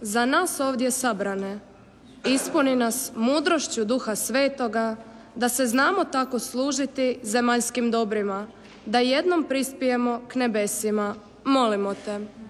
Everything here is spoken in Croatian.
za nas ovdje sabrane, ispuni nas mudrošću Duha Svetoga, da se znamo tako služiti zemaljskim dobrima, da jednom prispijemo k nebesima. Molimo te.